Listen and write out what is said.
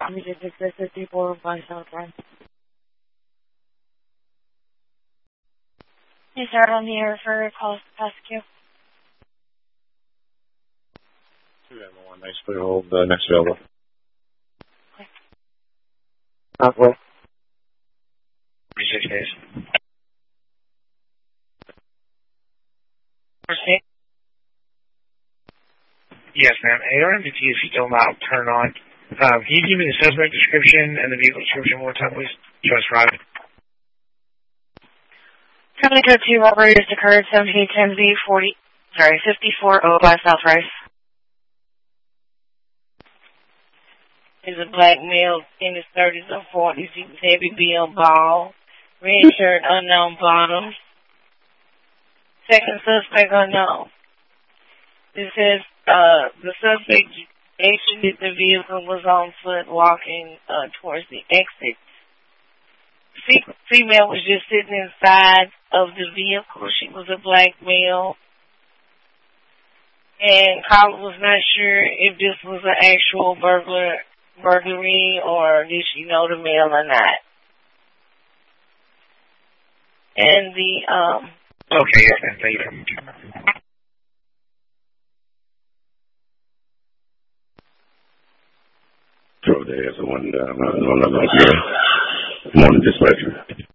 We just existed people by Southwest. Is that on the air for calls to past queue? One nice clear hold, next available. Okay. Southwest. 36 days. Yes, ma'am. ARMVT is still not turned on. Can you give me the suspect description and the vehicle description one more time, please? Just right. Company code 2 robbery just occurred 1710 5405 South Rice. Is a black male in his 30s or 40s. He was heavy build, bald, red shirt, unknown bottoms. Second suspect unknown. It says the suspect exited the vehicle, was on foot walking towards the exit. Female was just sitting inside of the vehicle. She was a black male. And caller was not sure if this was an actual burglary or did she know the male or not. And the Okay, yes, ma'am. Thank you. So there's one morning dispatcher.